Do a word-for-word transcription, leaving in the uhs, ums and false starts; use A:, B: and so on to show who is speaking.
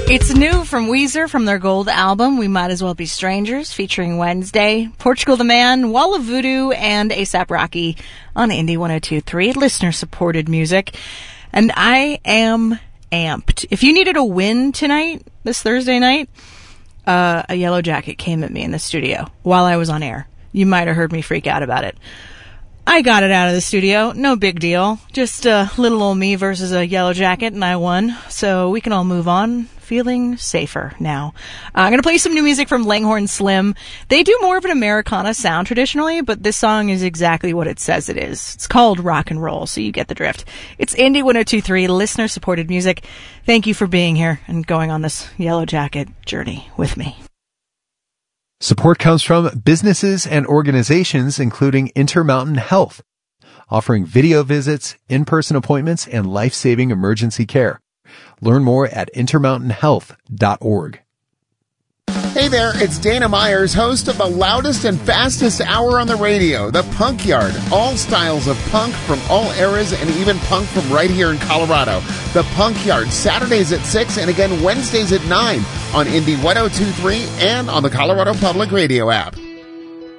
A: It's new from Weezer from their gold album, We Might As Well Be Strangers, featuring Wednesday, Portugal the Man, Wall of Voodoo, and A$AP Rocky on Indie one oh two point three, listener-supported music. And I am amped. If you needed a win tonight, this Thursday night, uh, a Yellow Jacket came at me in the studio while I was on air. You might have heard me freak out about it. I got it out of the studio. No big deal. Just a little old me versus a Yellow Jacket, and I won. So we can all move on feeling safer now. Uh, I'm going to play some new music from Langhorne Slim. They do more of an Americana sound traditionally, but this song is exactly what it says it is. It's called rock and roll, so you get the drift. It's Indie one oh two point three, listener-supported music. Thank you for being here and going on this Yellow Jacket journey with me.
B: Support comes from businesses and organizations, including Intermountain Health, offering video visits, in-person appointments, and life-saving emergency care. Learn more at intermountain health dot org.
C: Hey there, it's Dana Myers, host of the loudest and fastest hour on the radio, The Punk Yard. All styles of punk from all eras and even punk from right here in Colorado. The Punk Yard, Saturdays at six and again Wednesdays at nine on Indie one oh two point three and on the Colorado Public Radio app.